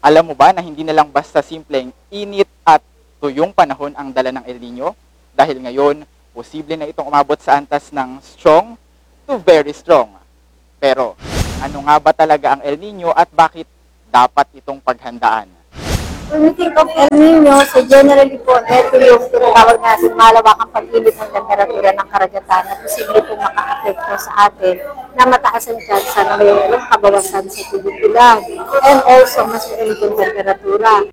Alam mo ba na hindi na lang basta simpleng init at tuyong panahon ang dala ng El Nino? Dahil ngayon, posible na itong umabot sa antas ng strong to very strong. Pero, ano nga ba talaga ang El Nino at bakit dapat itong paghandaan? When we think of El Nino, so generally po, ito yung tinatawag natin malawakang pag-init ng temperatura ng karagatan na posible po maka-apekto sa atin na mataasan chance na mayroong kabawasan sa tubig ulan and also mas mainit yung temperatura.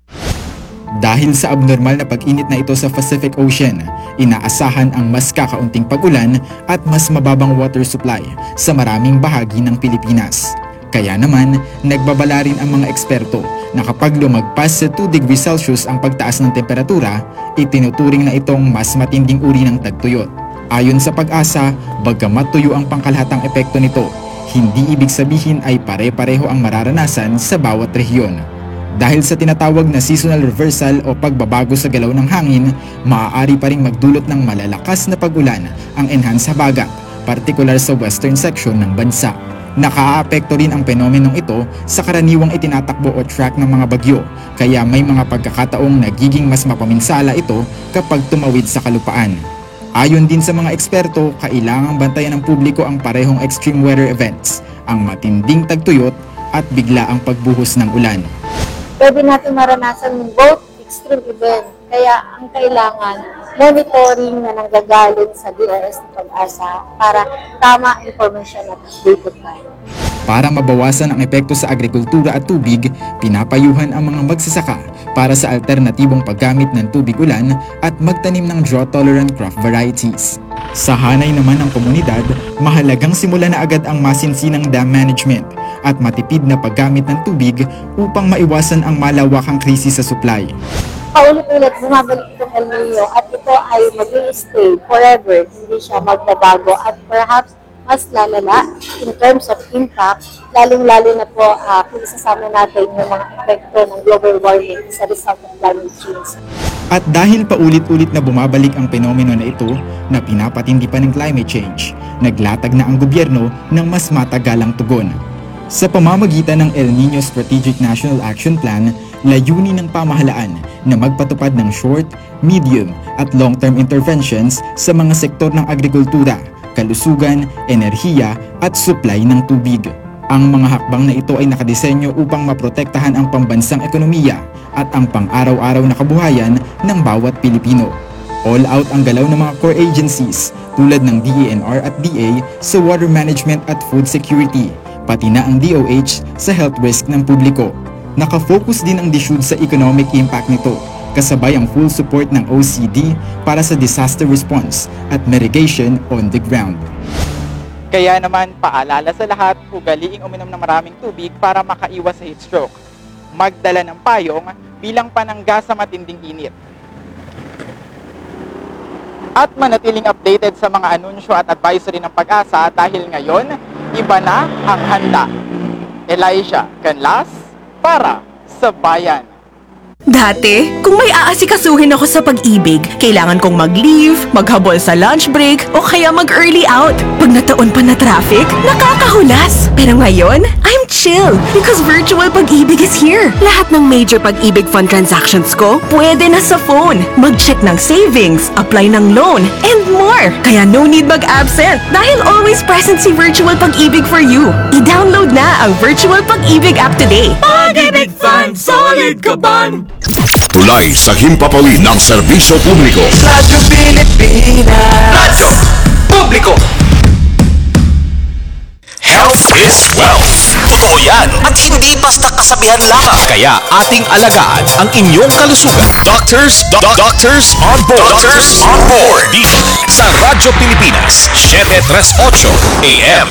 Dahil sa abnormal na pag-init na ito sa Pacific Ocean, inaasahan ang mas kakaunting pag-ulan at mas mababang water supply sa maraming bahagi ng Pilipinas. Kaya naman, nagbabala rin ang mga eksperto na kapag lumagpas sa 2 degrees Celsius ang pagtaas ng temperatura, itinuturing na itong mas matinding uri ng tagtuyot. Ayon sa Pag-asa, bagamat tuyo ang pangkalahatang epekto nito, hindi ibig sabihin ay pare-pareho ang mararanasan sa bawat rehiyon. Dahil sa tinatawag na seasonal reversal o pagbabago sa galaw ng hangin, maaari pa ring magdulot ng malalakas na pag-ulan ang Enhanced Habagat, partikular sa western section ng bansa. Nakaaapekto rin ang fenomenong ito sa karaniwang itinatakbo o track ng mga bagyo, kaya may mga pagkakataong nagiging mas mapaminsala ito kapag tumawid sa kalupaan. Ayon din sa mga eksperto, kailangang bantayan ng publiko ang parehong extreme weather events, ang matinding tagtuyot at bigla ang pagbuhos ng ulan. Pwede natin maranasan both extreme event, kaya ang kailangan monitoring na nanggagaling sa DRS ng Pag-asa para tama informasyon at updated tayo. Para mabawasan ang epekto sa agrikultura at tubig, pinapayuhan ang mga magsasaka para sa alternatibong paggamit ng tubig ulan at magtanim ng drought-tolerant crop varieties. Sa hanay naman ng komunidad, mahalagang simulan na agad ang masinsinang dam management at matipid na paggamit ng tubig upang maiwasan ang malawakang krisis sa supply. Paulit-ulit bumabalik itong El Nino at ito ay mag-i-stay forever, hindi siya magbabago at perhaps mas lalala in terms of impact, lalong-lalo na po kung isasama natin yung mga epekto ng global warming sa result of climate change. At dahil paulit-ulit na bumabalik ang penomeno na ito na pinapatindi pa ng climate change, naglatag na ang gobyerno ng mas matagalang tugon. Sa pamamagitan ng El Nino Strategic National Action Plan, layunin ng pamahalaan na magpatupad ng short, medium at long-term interventions sa mga sektor ng agrikultura, kalusugan, enerhiya at supply ng tubig. Ang mga hakbang na ito ay nakadisenyo upang maprotektahan ang pambansang ekonomiya at ang pang-araw-araw na kabuhayan ng bawat Pilipino. All out ang galaw ng mga core agencies tulad ng DENR at DA sa water management at food security, pati na ang DOH sa health risk ng publiko. Nakafocus din ang DSUD sa economic impact nito, kasabay ang full support ng OCD para sa disaster response at mitigation on the ground. Kaya naman, paalala sa lahat, ugaliing uminom ng maraming tubig para makaiwas sa heat stroke. Magdala ng payong bilang panangga sa matinding init. At manatiling updated sa mga anunsyo at advisory ng Pag-asa dahil ngayon, iba na ang handa. Elijah Canlas para sa Bayan. Dati, kung may aasikasuhin ako sa pag-ibig, kailangan kong mag-leave, maghabol sa lunch break, o kaya mag-early out. Pag nataon pa na traffic, nakakahulas. Pero ngayon, I'm chill because virtual pag-ibig is here. Lahat ng major pag-ibig fund transactions ko, pwede na sa phone. Mag-check ng savings, apply ng loan, and more. Kaya no need mag-absent dahil always present si virtual pag-ibig for you. I-download na ang virtual pag-ibig app today. Pag-ibig Fund, solid kaban! Tulay sa himpapawid ng serbisyo publiko. Radyo Pilipinas! Radyo Publiko! Health is wealth. Totoo yan at hindi basta kasabihan lamang. Kaya ating alagaan ang inyong kalusugan. Doctors on board. Doctors on board. Dito sa Radyo Pilipinas, 738 AM.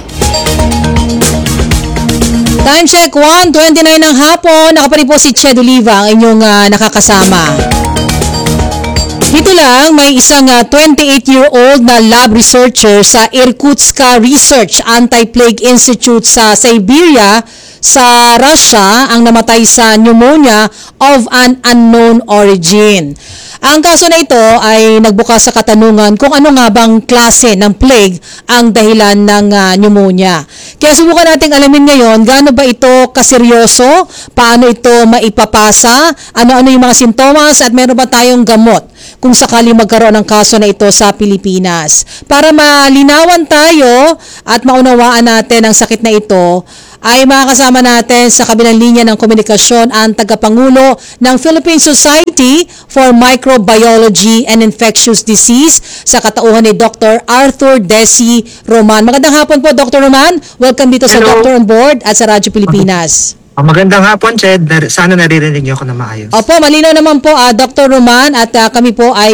Time check, 1:29 ng hapon. Nakaparin po si Ched Oliva, ang inyong nakakasama. Dito lang, may isang 28-year-old na lab researcher sa Irkutsk Research Anti-Plague Institute sa Siberia sa Russia ang namatay sa pneumonia of an unknown origin. Ang kaso na ito ay nagbukas sa katanungan kung ano nga bang klase ng plague ang dahilan ng pneumonia. Kaya subukan nating alamin ngayon gaano ba ito kaseryoso, paano ito maipapasa, ano-ano yung mga sintomas at meron ba tayong gamot kung sakali magkaroon ng kaso na ito sa Pilipinas. Para malinawan tayo at maunawaan natin ang sakit na ito, ay makakasama natin sa kabilang linya ng komunikasyon ang tagapangulo ng Philippine Society for Microbiology and Infectious Disease sa katauhan ni Dr. Arthur Desi Roman. Magandang hapon po, Dr. Roman. Welcome dito sa Hello. Doctor on Board at sa Radyo Pilipinas. Magandang hapon, Ched. Sana naririnig niyo ako na maayos. Opo, malinaw naman po, Dr. Roman, at kami po ay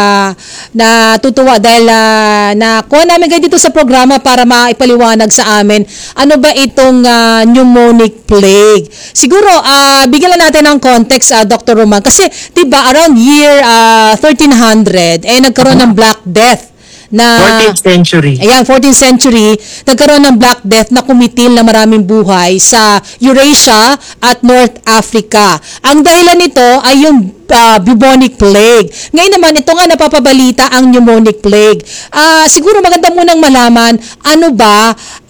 natutuwa dahil nakuha namin kayo dito sa programa para maipaliwanag sa amin ano ba itong pneumonic plague. Siguro, bigyan lang natin ng context, Dr. Roman, kasi diba around year 1300, nagkaroon ng Black Death na 14th century. Ayan, 14th century, nagkaroon ng Black Death na kumitil na maraming buhay sa Eurasia at North Africa. Ang dahilan nito ay yung bubonic plague. Ngayon naman, ito nga napapabalita ang pneumonic plague. Siguro maganda munang malaman ano ba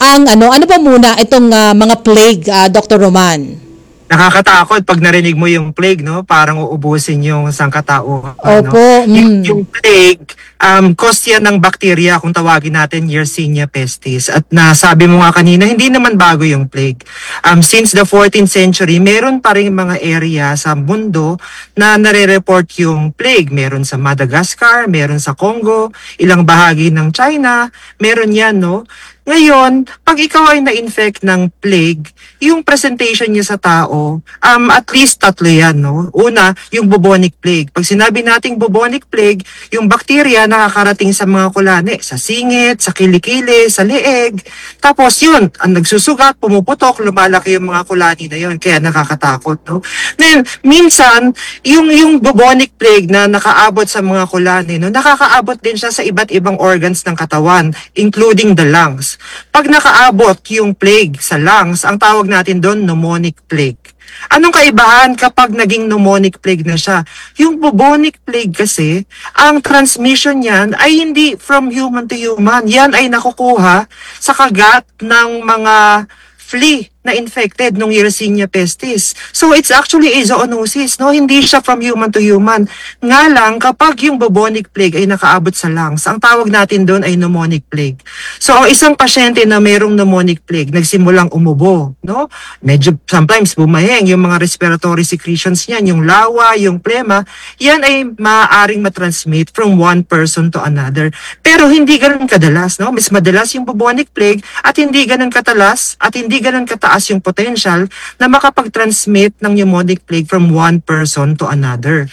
muna itong mga plague, Dr. Roman? Nakakatakot pag narinig mo yung plague, no? Parang uubusin yung sangkatauhan. Opo. No? Yung plague, cause yan ng bacteria, kung tawagin natin Yersinia pestis. At nasabi mo nga kanina, hindi naman bago yung plague. Since the 14th century, meron pa rin mga area sa mundo na nare-report yung plague. Meron sa Madagascar, meron sa Congo, ilang bahagi ng China, meron yan, no? Ngayon, pag ikaw ay na-infect ng plague, yung presentation niya sa tao, at least tatlo yan, no? Una, yung bubonic plague. Pag sinabi nating bubonic plague, yung bacteria nakakarating sa mga kulane, sa singit, sa kilikili, sa leeg. Tapos yun, ang nagsusugat, pumuputok, lumalaki yung mga kulani na yun. Kaya nakakatakot, no? Then, minsan, yung bubonic plague na nakaabot sa mga kulani, no? Nakakaabot din siya sa iba't ibang organs ng katawan, including the lungs. Pag nakaabot yung plague sa lungs, ang tawag natin doon pneumonic plague. Anong kaibahan kapag naging pneumonic plague na siya? Yung bubonic plague kasi, ang transmission niyan ay hindi from human to human. Yan ay nakukuha sa kagat ng mga flea na infected ng Yersinia pestis. So it's actually a zoonosis, no? Hindi siya from human to human. Nga lang, kapag yung bubonic plague ay nakaabot sa lungs, ang tawag natin doon ay pneumonic plague. So ang isang pasyente na mayroong pneumonic plague, nagsimulang umubo, no? Medyo sometimes bumaheng yung mga respiratory secretions niyan, yung lawa, yung plema, yan ay maaaring matransmit from one person to another. Pero hindi ganun kadalas, no? Mas madalas yung bubonic plague at hindi ganun katalas at hindi ganun kataas yung potential na makapag-transmit ng pneumonic plague from one person to another.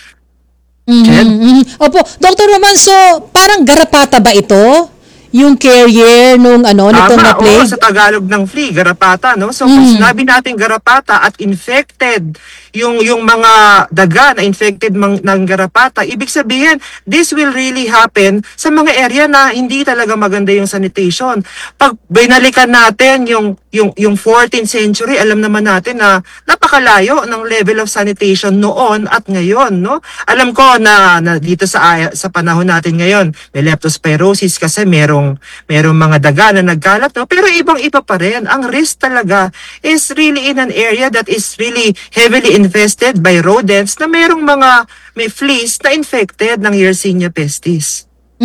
Ched? Opo, Dr. Roman, so parang garapata ba ito? Yung carrier nung nitong na Oo, plague? sa Tagalog ng flea, garapata, no? So, kung sinabi natin garapata at infected yung mga daga na infected ng garapata, ibig sabihin, this will really happen sa mga area na hindi talaga maganda yung sanitation. Pag binalikan natin yung 14th century, alam naman natin na napakalayo ng level of sanitation noon at ngayon, no? Alam ko na dito sa panahon natin ngayon, may leptospirosis kasi merong mga daga na nagkalat, no? Pero ibang-iba pa rin. Ang risk talaga is really in an area that is really heavily infested by rodents na may fleas na infected ng Yersinia pestis.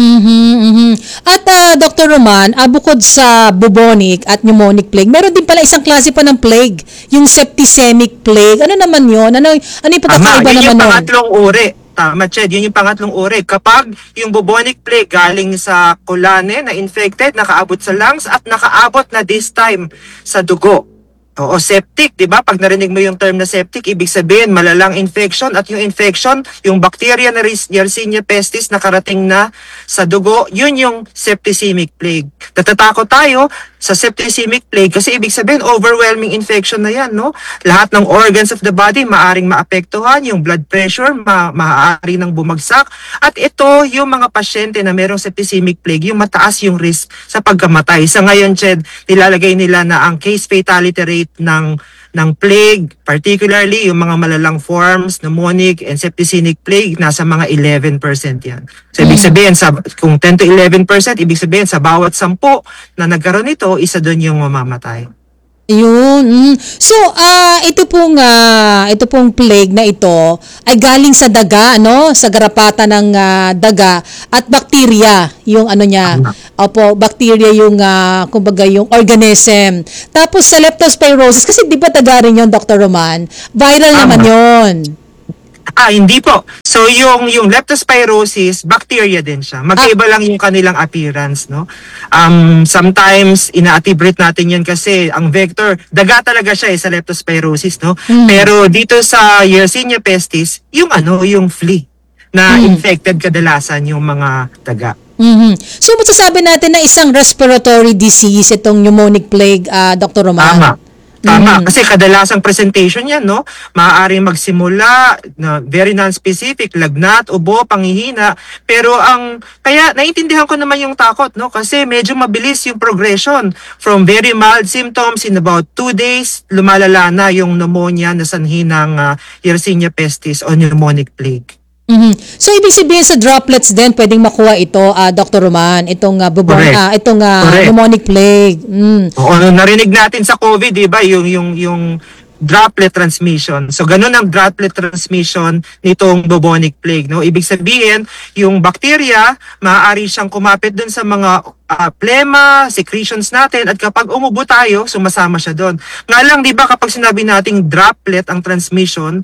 At Dr. Roman, bukod sa bubonic at pneumonic plague, meron din pala isang klase pa ng plague, yung septicemic plague. Ano naman yun? Ano yung pagkakaiba Yun naman yung nun? pangatlong uri. Tama, Ched. Yun yung pangatlong uri. Kapag yung bubonic plague galing sa kulane na infected, nakaabot sa lungs at nakaabot na this time sa dugo. Oo, septic, di ba? Pag narinig mo yung term na septic, ibig sabihin malalang infection at yung infection, yung bacteria na Yersinia pestis nakarating na sa dugo, yun yung septicemic plague. Natatakot tayo sa septicemic plague kasi ibig sabihin overwhelming infection na yan, no? Lahat ng organs of the body maaring maapektuhan, yung blood pressure maaari nang bumagsak at ito yung mga pasyente na merong septicemic plague, yung mataas yung risk sa pagkamatay. Sa ngayon, Ched, nilalagay nila na ang case fatality rate ng ng plague, particularly yung mga malalang forms, pneumonic and septicemic plague, nasa mga 11% yan. So, ibig sabihin, kung 10 to 11%, ibig sabihin, sa bawat 10 na nagkaroon nito, isa doon yung mamamatay. Yun. So, ito pong plague na ito ay galing sa daga, ano? Sa garapata ng daga at bakterya, yung ano niya. Opo, bakterya yung, kumbaga, yung organism. Tapos sa leptospirosis, kasi di ba taga rin yun, Dr. Roman? Viral naman yun. Hindi po. So yung leptospirosis, bacteria din siya. Magkaiba lang yung kanilang appearance, no? Sometimes ina-attribute natin yan kasi ang vector, daga talaga siya sa leptospirosis, no? Pero dito sa Yersinia pestis, yung flea na infected kadalasan yung mga daga. So, masasabi natin na isang respiratory disease itong pneumonic plague, Dr. Roman? Tama, kasi kadalasang presentation yan, no? Maaaring magsimula na very non-specific, lagnat, ubo, panghihina, pero kaya naiintindihan ko naman yung takot, no? Kasi medyo mabilis yung progression from very mild symptoms in about 2 days, lumalala na yung pneumonia na sanhi ng Yersinia pestis o pneumonic plague. So, ibig sabihin sa droplets din, pwedeng makuha ito, Dr. Roman, itong pneumonic plague. Oo, narinig natin sa COVID, di ba, yung droplet transmission. So, ganun ang droplet transmission nitong bubonic plague, no? Ibig sabihin, yung bacteria, maaari siyang kumapit dun sa mga plema, secretions natin, at kapag umubo tayo, sumasama siya doon. Nga lang, di ba, kapag sinabi nating droplet ang transmission,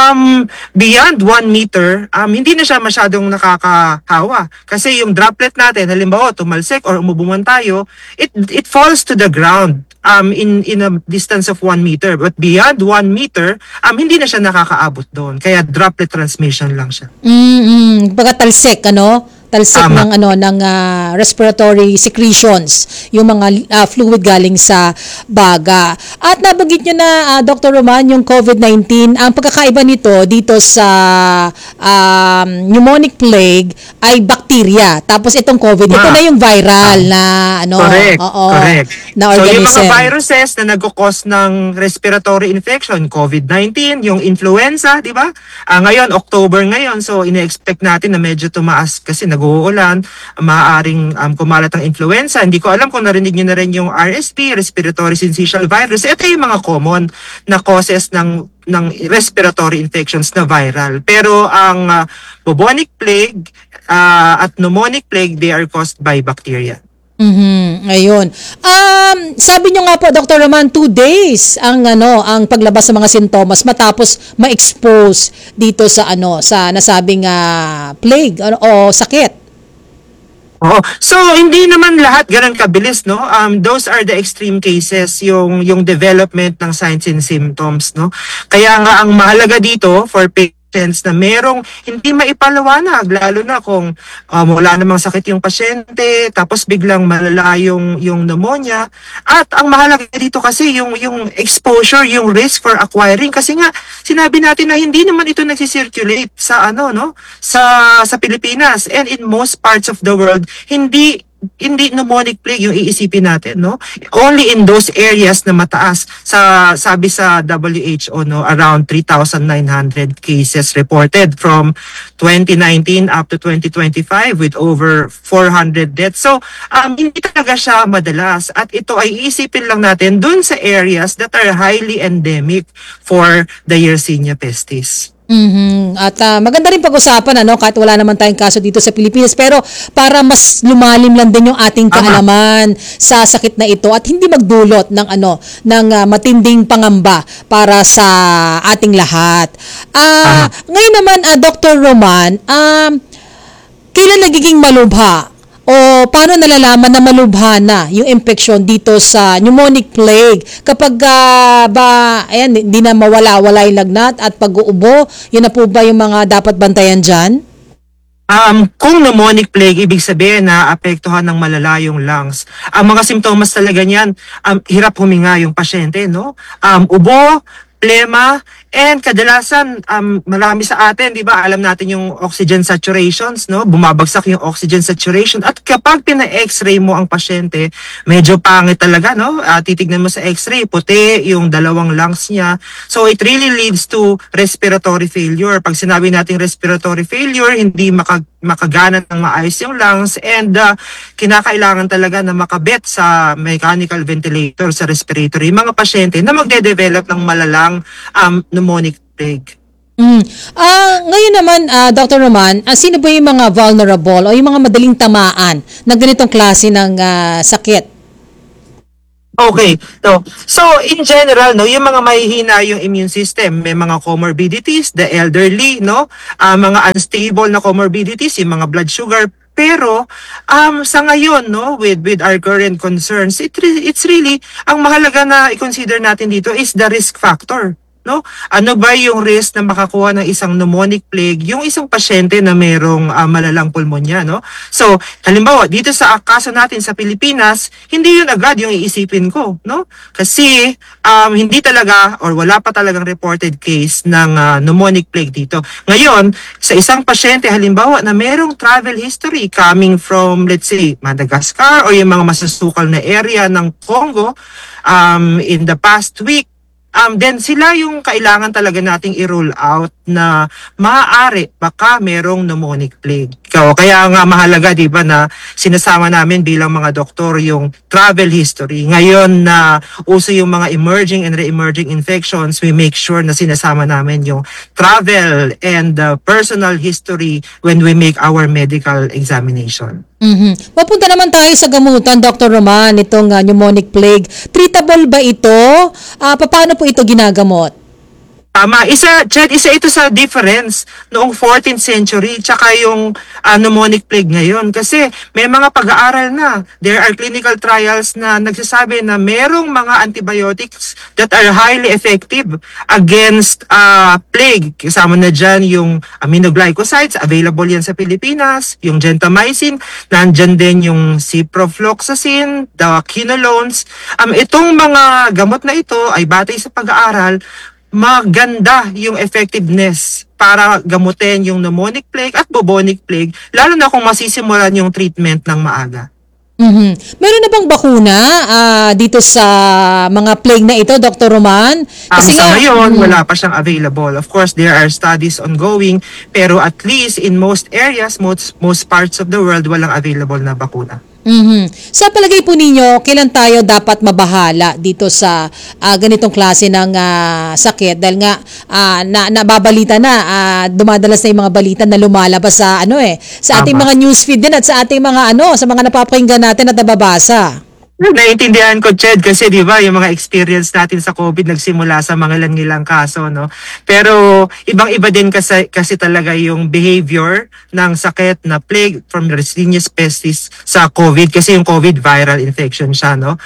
beyond 1 meter, hindi na siya masyadong nakakahawa. Kasi yung droplet natin, halimbawa, tumalsik or umubo man tayo, it falls to the ground in a distance of 1 meter. But beyond 1 meter, hindi na siya nakakaabot doon. Kaya droplet transmission lang siya. Pagkatalsik, ano? Talsik ng respiratory secretions, yung mga fluid galing sa baga. At nabanggit nyo na, Dr. Roman, yung COVID-19, ang pagkakaiba nito dito sa pneumonic plague ay bacteria. Tapos itong COVID, ito na yung viral na Correct. na So yung organism. mga viruses na nagkukos ng respiratory infection, COVID-19, yung influenza, di ba? Ngayon, October ngayon, so ine-expect natin na medyo tumaas kasi nag-uulan, maaaring kumalat ang influenza. Hindi ko alam kung narinig nyo na rin yung RSV, respiratory syncytial virus. Ito yung mga common na causes ng respiratory infections na viral. Pero ang bubonic plague at pneumonic plague, they are caused by bacteria. Ayun. Sabi nyo nga po, Dr. Roman, 2 days ang paglabas ng mga sintomas matapos ma-expose dito sa sa nasabing plague o sakit. Oo. So hindi naman lahat ganun kabilis, no? Those are the extreme cases, yung development ng signs and symptoms, no? Kaya nga ang mahalaga dito for patients na merong hindi maipaliwanag, lalo na kung wala namang sakit yung pasyente, tapos biglang malala yung pneumonia. At ang mahalaga dito kasi yung exposure, yung risk for acquiring, kasi nga sinabi natin na hindi naman ito nagsisirculate sa sa Pilipinas, and in most parts of the world hindi pneumonic plague yung iisipin natin, no? Only in those areas na mataas. Sabi sa WHO, no, around 3,900 cases reported from 2019 up to 2025 with over 400 deaths. So, hindi talaga siya madalas, at ito ay iisipin lang natin dun sa areas that are highly endemic for the Yersinia pestis. At maganda rin pag-usapan kahit wala naman tayong kaso dito sa Pilipinas, pero para mas lumalim lang din yung ating kaalaman sa sakit na ito at hindi magdulot ng matinding pangamba para sa ating lahat. Ngayon naman, Dr. Roman, kailan nagiging malubha o paano nalalaman na malubha na yung infection dito sa pneumonic plague kapag hindi na mawala-wala yung lagnat at pag-uubo? Yun na po ba yung mga dapat bantayan dyan? Kung pneumonic plague, ibig sabihin na apektuhan ng malala yung lungs. Ang mga simptomas talaga niyan, hirap huminga yung pasyente, no? Ubo, plema, And kadalasan, marami sa atin, di ba, alam natin yung oxygen saturations, no? Bumabagsak yung oxygen saturation. At kapag pina-x-ray mo ang pasyente, medyo pangit talaga, no? Titignan mo sa x-ray, puti yung dalawang lungs niya. So it really leads to respiratory failure. Pag sinabi natin respiratory failure, hindi makagana ng maayos yung lungs, and kinakailangan talaga na makabit sa mechanical ventilator, sa respiratory, mga pasyente na magde-develop ng malalang pneumonic plague. Ngayon naman, Dr. Roman, sino ba yung mga vulnerable o yung mga madaling tamaan ng ganitong klase ng sakit? Okay. So in general, no, yung mga mahihina yung immune system, may mga comorbidities, the elderly, no, mga unstable na comorbidities, yung mga blood sugar. Pero sa ngayon, no, with our current concerns, it's really ang mahalaga na i-consider natin dito is the risk factor. No? Ano ba yung risk na makakuha ng isang pneumonic plague yung isang pasyente na mayroong malalang pulmonya, no? So, halimbawa, dito sa kaso natin sa Pilipinas, hindi yun agad yung iisipin ko, no? Kasi hindi talaga or wala pa talagang reported case ng pneumonic plague dito. Ngayon, sa isang pasyente halimbawa na mayroong travel history coming from, let's say, Madagascar o yung mga masusukal na area ng Congo in the past week, then sila yung kailangan talaga nating i-rule out na maaari baka merong pneumonic plague. Kaya nga mahalaga, di ba, na sinasama namin bilang mga doktor yung travel history. Ngayon na uso yung mga emerging and re-emerging infections, we make sure na sinasama namin yung travel and personal history when we make our medical examination. Papunta naman tayo sa gamutan, Dr. Roman, itong pneumonic plague. Treatable ba ito? Paano po ito ginagamot? Tama. Isa ito sa difference noong 14th century tsaka yung pneumonic plague ngayon. Kasi may mga pag-aaral na. There are clinical trials na nagsasabi na merong mga antibiotics that are highly effective against plague. Kasama na dyan yung aminoglycosides, available yan sa Pilipinas, yung gentamicin, nandyan din yung ciprofloxacin, the quinolones. Itong mga gamot na ito ay batay sa pag-aaral, maganda yung effectiveness para gamutin yung pneumonic plague at bubonic plague, lalo na kung masisimulan yung treatment ng maaga. Meron na bang bakuna dito sa mga plague na ito, Dr. Roman? Kasi sa ngayon, wala pa siyang available. Of course, there are studies ongoing, pero at least in most areas, most parts of the world, walang available na bakuna. Sa palagay po ninyo, kailan tayo dapat mabahala dito sa ganitong klase ng sakit? Dahil nga nababalita na, dumadalas na yung mga balita na lumalabas sa sa ating mga newsfeed din at sa ating mga sa mga napapakinggan natin at nababasa. Naiintindihan ko, Ched, kasi di ba yung mga experience natin sa COVID nagsimula sa mga ilang kaso, no? Pero ibang-iba din kasi talaga yung behavior ng sakit na plague from Yersinia pestis sa COVID, kasi yung COVID viral infection siya, no?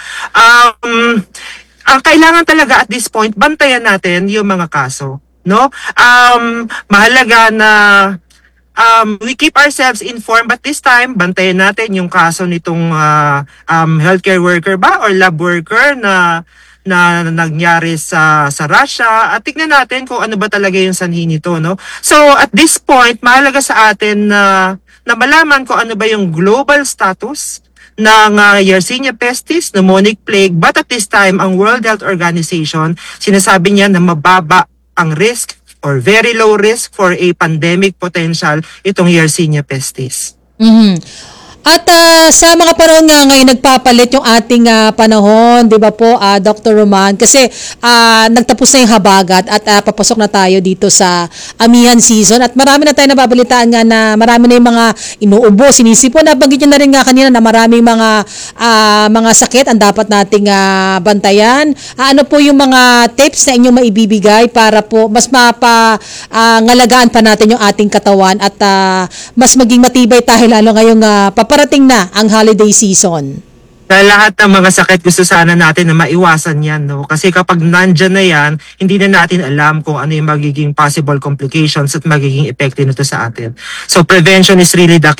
Ang kailangan talaga at this point, bantayan natin yung mga kaso, no? Mahalaga na we keep ourselves informed, but this time, bantayan natin yung kaso nitong healthcare worker ba or lab worker na nangyari sa Russia, at tignan natin kung ano ba talaga yung sanhi nito, no? So at this point, mahalaga sa atin na malaman kung ano ba yung global status ng Yersinia pestis, pneumonic plague, but at this time, ang World Health Organization, sinasabi niya na mababa ang risk or very low risk for a pandemic potential itong Yersinia pestis. At sa mga panahon nga ngayon, nagpapalit yung ating panahon, di ba po, Dr. Roman? Kasi nagtapos na yung habagat at papasok na tayo dito sa amihan season. At marami na tayo nababalitaan nga na marami na yung mga inuubo, sinisipon. Nabanggit nyo na rin nga kanina na maraming mga sakit ang dapat nating bantayan. Ano po yung mga tips na inyong maibibigay para po mas ngalagaan pa natin yung ating katawan at mas maging matibay tayo lalo ngayong paparating na ang holiday season? Sa lahat ng mga sakit, gusto sana natin na maiwasan yan, no? Kasi kapag nandyan na yan, hindi na natin alam kung ano yung magiging possible complications at magiging epekto nito sa atin. So prevention is really the key.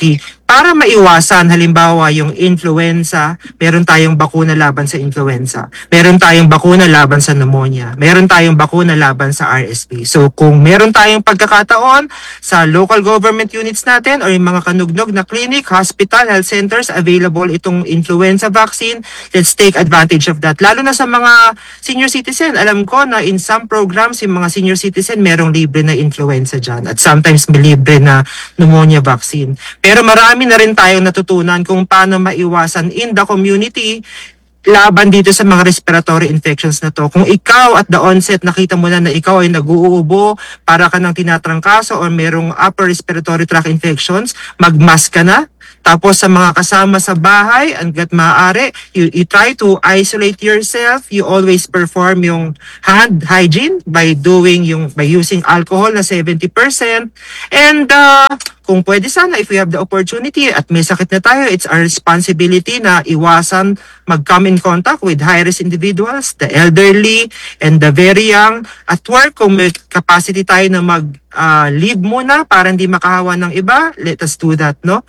para maiwasan halimbawa yung influenza, meron tayong bakuna laban sa influenza, meron tayong bakuna laban sa pneumonia, meron tayong bakuna laban sa RSV. So kung meron tayong pagkakataon sa local government units natin or yung mga kanugnog na clinic, hospital, health centers, available itong influenza vaccine, let's take advantage of that. Lalo na sa mga senior citizen. Alam ko na in some programs, yung mga senior citizen, merong libre na influenza dyan at sometimes may libre na pneumonia vaccine. Pero marami na rin tayong natutunan kung paano maiwasan in the community laban dito sa mga respiratory infections na to. Kung ikaw at the onset nakita mo na ikaw ay nag-uubo, para ka ng tinatrangkaso or merong upper respiratory tract infections, mag-mask ka na. Tapos sa mga kasama sa bahay, hanggat maaari, you try to isolate yourself. You always perform yung hand hygiene by using alcohol na 70%. And kung pwede sana, if we have the opportunity at may sakit na tayo, it's our responsibility na iwasan mag-come in contact with high-risk individuals, the elderly, and the very young. At work, kung may capacity tayo na leave muna para hindi makahawa ng iba, let us do that, no?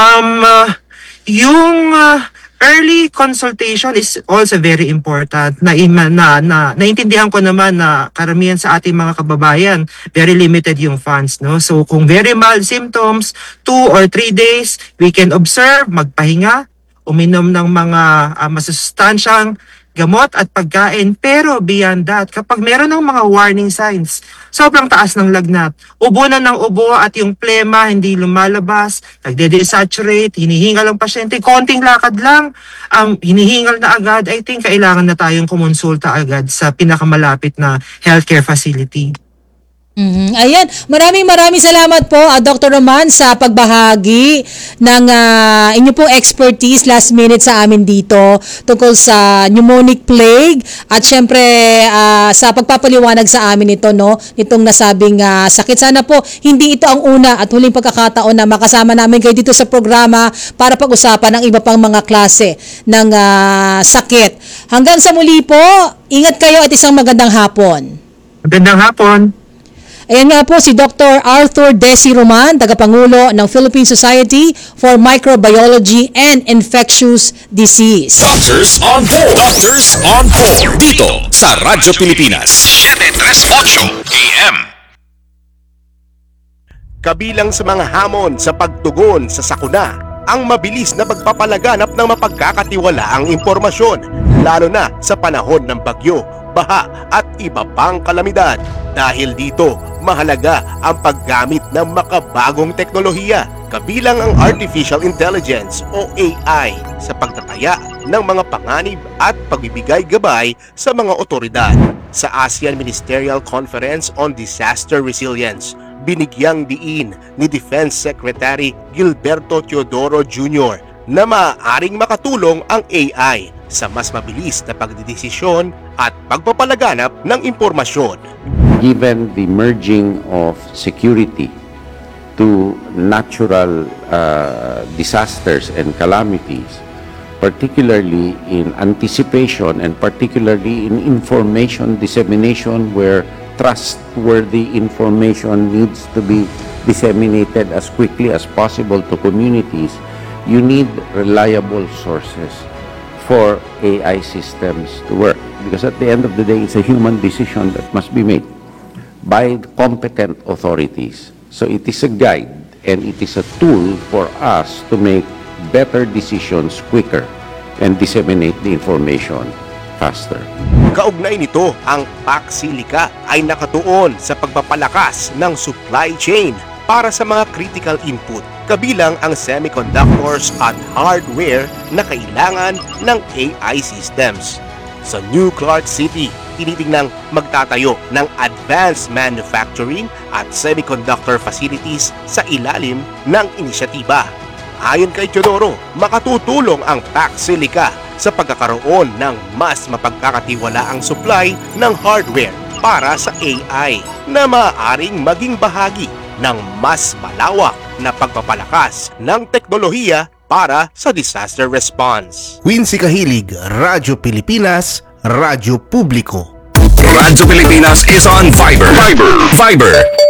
Yung early consultation is also very important. Naintindihan ko naman na karamihan sa ating mga kababayan, very limited yung funds, no? So kung very mild symptoms, 2 or 3 days, we can observe, magpahinga, uminom ng mga masustansyang gamot at pagkain. Pero beyond that, kapag meron ng mga warning signs, sobrang taas ng lagnat, ubo na ng ubo at yung plema hindi lumalabas, nagde-desaturate, hinihingal ang pasyente, konting lakad lang, hinihingal na agad, I think kailangan na tayong kumonsulta agad sa pinakamalapit na healthcare facility. Ayan, maraming salamat po Dr. Roman sa pagbahagi ng inyo pong expertise last minute sa amin dito tungkol sa pneumonic plague at syempre sa pagpapaliwanag sa amin ito, no, nitong nasabing sakit. Sana po hindi ito ang una at huling pagkakataon na makasama namin kayo dito sa programa para pag-usapan ang iba pang mga klase ng sakit. Hanggang sa muli po, ingat kayo at isang magandang hapon. Magandang hapon. Ayan nga po si Dr. Arthur Desi Roman, tagapangulo ng Philippine Society for Microbiology and Infectious Disease. Doctors on Board. Doctors on Board. Dito sa Radyo Pilipinas. 738 AM. Kabilang sa mga hamon sa pagtugon sa sakuna, ang mabilis na pagpapalaganap ng mapagkakatiwalaang impormasyon, lalo na sa panahon ng bagyo, baha at iba pang kalamidad. Dahil dito, mahalaga ang paggamit ng makabagong teknolohiya, kabilang ang Artificial Intelligence o AI sa pagtataya ng mga panganib at pagbibigay gabay sa mga otoridad. Sa ASEAN Ministerial Conference on Disaster Resilience, binigyang diin ni Defense Secretary Gilberto Teodoro Jr. na maaaring makatulong ang AI sa mas mabilis na pagdedesisyon at pagpapalaganap ng impormasyon. Given the merging of security to natural disasters and calamities, particularly in anticipation and particularly in information dissemination where trustworthy information needs to be disseminated as quickly as possible to communities, you need reliable sources for AI systems to work. Because at the end of the day, it's a human decision that must be made by competent authorities. So it is a guide and it is a tool for us to make better decisions quicker and disseminate the information faster. Kaugnay nito, ang Paxilica ay nakatuon sa pagpapalakas ng supply chain para sa mga critical input, kabilang ang semiconductors at hardware na kailangan ng AI systems. Sa New Clark City, tinitingnang magtatayo ng advanced manufacturing at semiconductor facilities sa ilalim ng inisyatiba. Ayon kay Teodoro, makatutulong ang Paxilica sa pagkakaroon ng mas mapagkakatiwalaang supply ng hardware para sa AI na maaaring maging bahagi ng mas malawak na pagpapalakas ng teknolohiya para sa disaster response. Quincy Kahilig, Radyo Pilipinas, Radyo Publiko. Radyo Pilipinas is on Viber. Viber.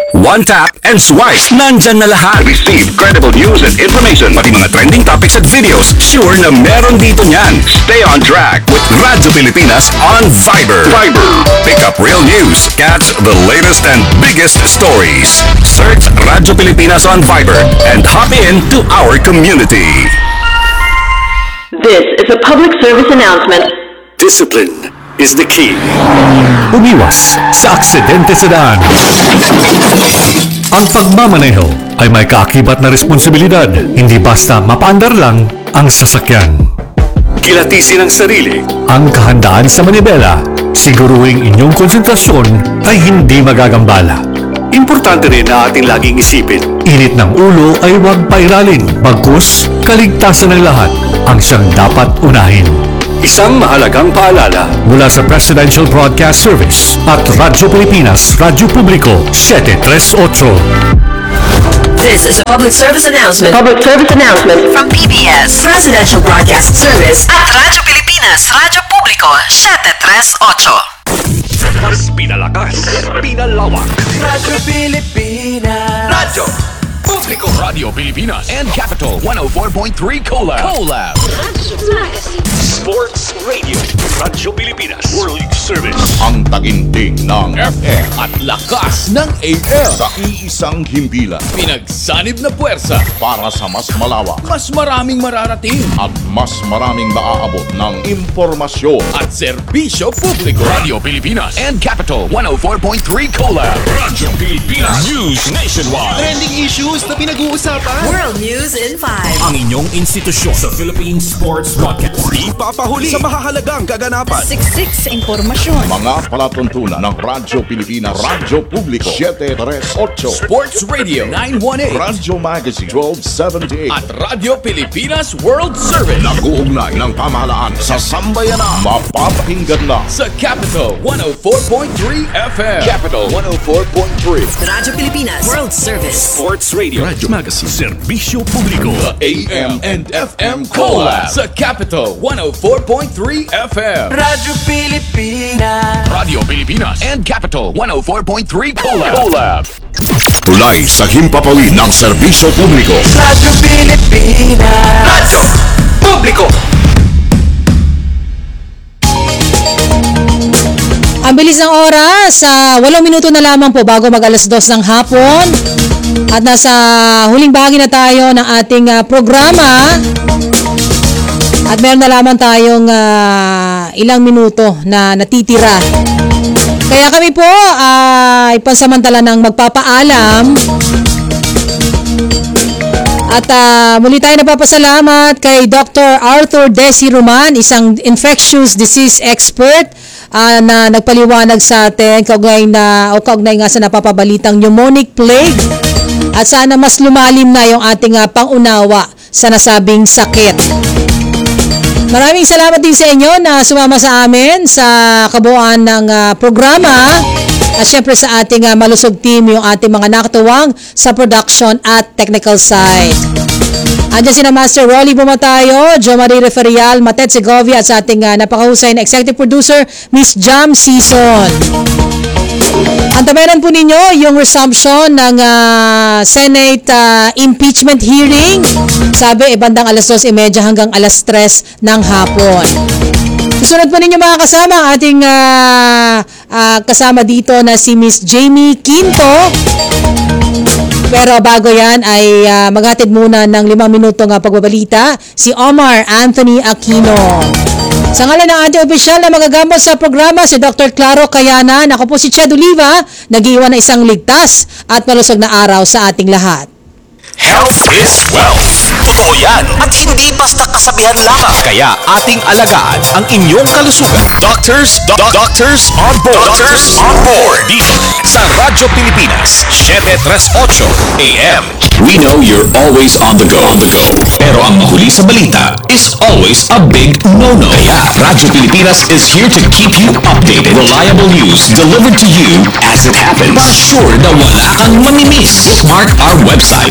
One tap and swipe. Nandyan na lahat. Receive credible news and information. Pati mga trending topics at videos. Sure na meron dito niyan. Stay on track with Radyo Pilipinas on Viber. Pick up real news. Catch the latest and biggest stories. Search Radyo Pilipinas on Viber and hop in to our community. This is a public service announcement. Discipline is the key. Umiwas sa aksidente sa daan. Ang pagmamaneho ay may kaakibat na responsibilidad. Hindi basta mapaandar lang ang sasakyan. Kilatisin ang sarili, ang kahandaan sa manibela. Siguruhing inyong konsentrasyon ay hindi magagambala. Importante rin na ating laging isipin, init ng ulo ay huwag pairalin. Bagkus, kaligtasan ng lahat ang siyang dapat unahin. Isang mahalagang paalala mula sa Presidential Broadcast Service at Radyo Pilipinas, Radyo Publiko, 738. This is a public service announcement Public service announcement. from PBS, Presidential Broadcast Service at Radyo Pilipinas, Radyo Publiko, 738. Mas pinalakas, pinalawak. Radyo Pilipinas. Radyo Publiko, Radio Pilipinas and Capital 104.3 Collab. Sports Radio, Radyo Pilipinas, World Service. Ang taginting ng FM At lakas ng AM. sa iisang himpilan Pinagsanib na puwersa. para sa mas malawak Mas maraming mararating. at mas maraming maaabot ng impormasyon. At serbisyo publiko. Radio Pilipinas and Capital 104.3 Collab. Radyo Pilipinas News Nationwide. Trending issues na pinag-uusapan. World News in 5. Ang inyong institusyon sa Philippine Sports Broadcast. Di papahuli sa mahahalagang kaganapan. Siksik sa impormasyon. Mga palatuntunan ng Radyo Pilipinas, Radyo Publiko, 738, Sports Radio 918. Radyo Magazine, 1278. At Radyo Pilipinas World Service. Nag-uugnay ng pamahalaan sa sambayanan. Mapapakinggan na Sa Capital 104.3 FM. Capital 104.3. Radyo Pilipinas World Service. Sports Radio. Radyo Magazine. Serbisyo Publiko. The AM and FM Collab. Sa Capital 104.3 FM. Radyo Pilipinas. Radio Pilipinas and Capital 104.3 Collab. tulay sa himpapawid ng serbisyo publiko. Radyo Pilipinas. Radyo Publiko. Ang bilis ng oras, 8 minuto na lamang po bago mag alas 2 ng hapon. At nasa huling bahagi na tayo ng ating programa. At meron na lamang tayong ilang minuto na natitira. Kaya kami po ay pansamantala ng magpapaalam. At muli tayo nagpapasalamat kay Dr. Arthur Desi Roman, isang infectious disease expert na nagpaliwanag sa atin kaugnay nga sa napapabalitang pneumonic plague. At sana mas lumalim na yung ating pangunawa sa nasabing sakit. Maraming salamat din sa inyo na sumama sa amin sa kabuuan ng programa. At syempre sa ating malusog team, yung ating mga nakatuwang sa production at technical side. Andiyan sina Master Rolly Bumatayo, Jo Marie Referial, Matet Segovia at sa ating napakahusay na executive producer, Miss Jam Season. Antabayanan po ninyo yung resumption ng Senate impeachment hearing. Sabi, bandang alas 2:30 hanggang alas 3 ng hapon. Susunod po ninyo mga kasama ang ating kasama dito na si Miss Jamie Quinto. Pero bago yan ay maghatid muna ng 5 minutong pagbabalita si Omar Anthony Aquino. Sa ngalan ng ating opisyal na magagamot sa programa si Dr. Claro Cayanan, ako po si Ched Oliva, nag-iwan ng isang ligtas at malusog na araw sa ating lahat. Health is wealth. Totoo yan. At hindi basta kasabihan lamang. Kaya ating alagaan ang inyong kalusugan. Doctors on board. Doctors on board. Dito sa Radyo Pilipinas, 738 AM. We know you're always on the go. Pero ang mahuli sa balita is always a big no-no. Kaya Radyo Pilipinas is here to keep you updated. Reliable news delivered to you as it happens. Para sure na wala kang mamimiss. Bookmark our website